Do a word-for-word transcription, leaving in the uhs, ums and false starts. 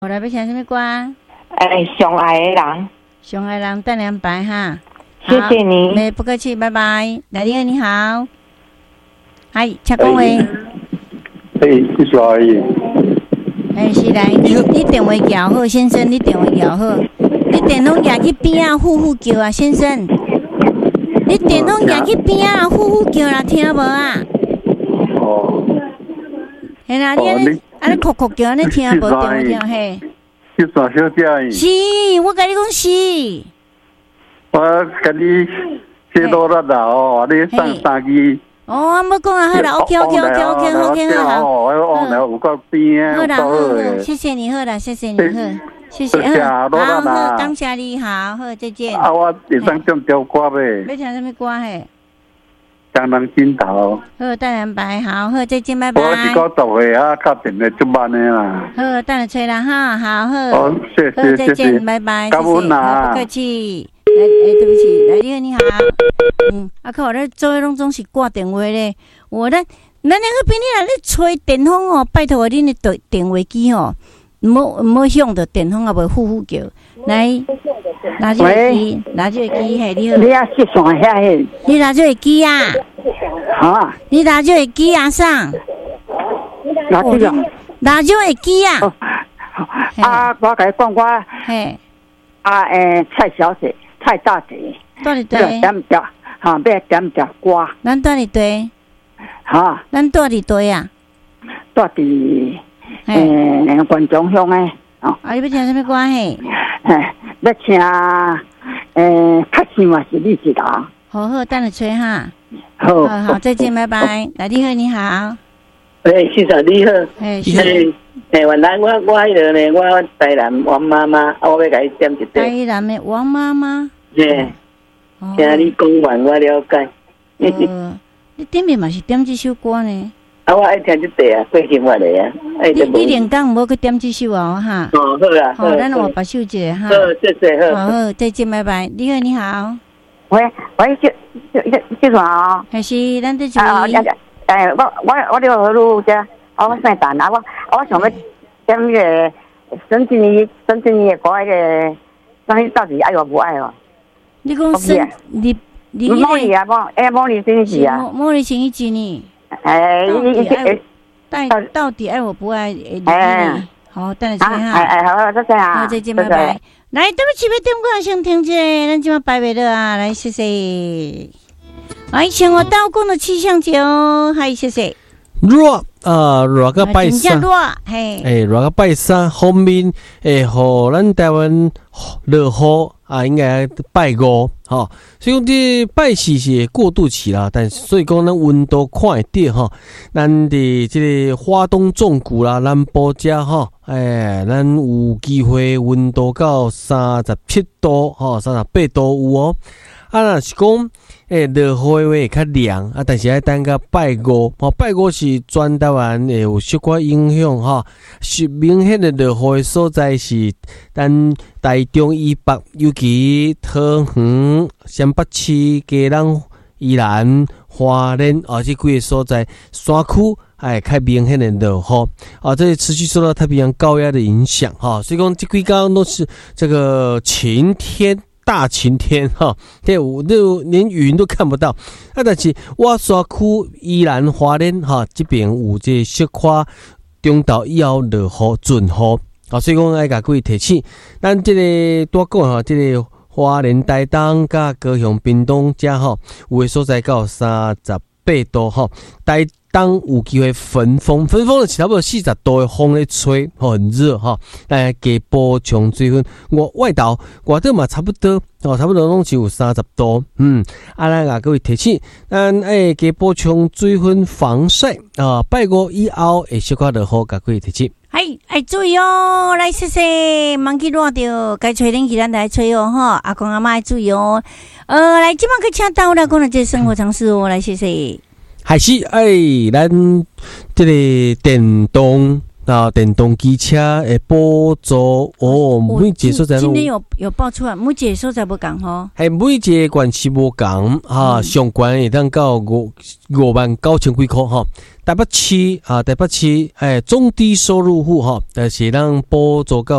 我来要唱什么歌？ 哎，上爱的人， 上爱人等两拜哈。 谢谢你。 没不客气，拜拜。来宾你好，嗨，请讲话。 哎，你是阿姨。 哎，是来，你你电话摇好，先生，你电话摇好，你电筒摇去边啊，呼呼叫啊，先生。你电筒摇去边啊，呼呼叫啦，听无啊？ 哦。 系啦，你安尼安尼哭哭叫，你听无？电话听嘿。 去耍小姐。 是，我甲你讲是。 我跟你写多了啦哦，你上三支。 哦，冇讲啊，好啦 ，OK OK OK OK OK 好好。 我往来有够边好啦好好，谢谢你好啦，谢谢你好，谢谢好，好好，感谢你好，好再见。 啊，我会当唱条歌呗。 要唱什么歌嘿？ 江南尽头。 好，等人拜，好好再见，拜拜。 我是九十岁啊，打电话足慢的啦。 好，等下吹啦哈，好好。 好，谢谢再见，拜拜， 谢谢。 不客气。来，哎，对不起，来，你好，你好。嗯，啊靠，咱做诶拢总是挂电话咧。我咱咱两个边你来咧吹电风哦，拜托恁的电电话机哦，唔好唔好响着电风也袂呼呼叫。来，拿这个机，拿这个机，嘿，你好。 你啊，去上遐嘿。 你拿这个机啊？ 啊？ 你拿这个机啊上？ 拿这个？ 拿这个机啊？ 啊，我甲你讲我。 嘿。 啊，诶，蔡小姐。太大姐， 多里对， 点着，哈，要点着歌。 咱多里对， 哈， 咱多里对啊， 多伫诶观众乡诶， 哦。啊，你要听什么歌嘿？ 嘿，要听诶，较想嘛是你一个。 好好，等你吹哈。 好， 好好，再见，拜拜。来，你好，你好。 诶，先生你好。 诶， 是。诶，原来我我迄个呢，我台南王妈妈，啊，我要甲你点一句。 台南的王妈妈。 嘿，听你讲完我了解。 呃，你点面嘛是点这首歌呢？ 啊，我爱听这句啊，过生活的啊。 你你连讲唔好去点这首啊哈。 哦，好啦。 好，咱换别首一哈。 好，谢谢好。好，再见，拜拜。你好，你好。 喂喂，这这这这啥啊？ 还是咱这就。 啊，诶，我我我这个路者。我姓陈啊，我我想要点迄个孙静怡，孙静怡的歌，迄个，那到底爱我不爱我？ 你讲孙，你你茉莉啊，茉哎茉莉真是啊， 茉莉情一集呢？ 哎， 你爱到到底爱我不爱？哎，好，等你吹哈。 哎哎，好，再见啊。 好，再见，拜拜。来，对不起，要点歌先停者，咱今晚拜拜了啊，来谢谢。来，请我到过的气象节哦，嗨，谢谢。 热啊，热个拜三， 嘿， 诶，热个拜三后面诶，互咱台湾热雨啊，应该拜五，吼、哦。所以讲这拜四是过渡期啦，但所以讲咱温度快点吼，咱伫这个花东纵谷啦、南部遮吼，诶，咱有机会温度到三十七度，吼、三十八度有哦。啊，若是讲，诶，落雨会较凉啊，但是爱等到拜五，哦，拜五是全台湾会有小可影响哈。是明显的落雨所在是咱台中以北，尤其桃园、新北市、基隆、宜兰、花莲啊，这几个所在山区。哎，较明显的落雨啊，这持续受到太平洋高压的影响哈，所以讲这几天都是这个晴天。大晴天哈，对，我都连云都看不到。啊，但是我山区依然花莲哈这边有这小可中到以后落雨准雨啊，所以讲爱甲各位提醒，咱这个多讲哈，这个花莲台东甲高雄屏东遮哈，有的所在到三十八度哈，台当有机会分风，分风的差不多四十度的风咧吹，很热哈。大家加补充水分，我外岛外岛嘛差不多哦，差不多拢是有三十度。嗯，啊，咱啊各位提醒，咱爱加补充水分防晒啊。拜五以后会小可落雨，甲各位提醒。 哎哎，注意哦，来谢谢，忘记热着，该吹冷气咱来吹哦哈。阿公阿妈注意哦。呃，来，今晚去请到来讲的这生活常识哦，来谢谢。 还是哎，咱这个电动啊，电动机车的补助哦，每一个所在今天有有爆出来，每一个所在不共吼， 系每一个县市无共啊，上悬会当到五五万九千几块哈。 台北市啊，台北市诶中低收入户吼，但是咱补助到